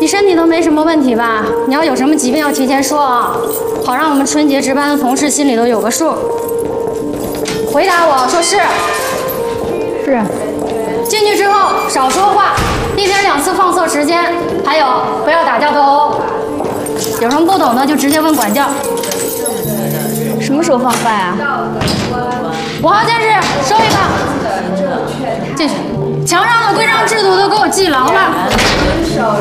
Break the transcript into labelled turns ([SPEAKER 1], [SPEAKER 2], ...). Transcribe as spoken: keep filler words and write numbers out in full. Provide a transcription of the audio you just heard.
[SPEAKER 1] 你身体都没什么问题吧？你要有什么疾病要提前说啊，好让我们春节值班的同事心里都有个数。回答我说是。
[SPEAKER 2] 是。
[SPEAKER 1] 进去之后少说话，一天两次放厕时间，还有不要打架斗殴。有什么不懂的就直接问管教。
[SPEAKER 2] 什么时候放饭啊？
[SPEAKER 1] 五号监视，收一个。进去。墙上的规章制度都给我记牢了。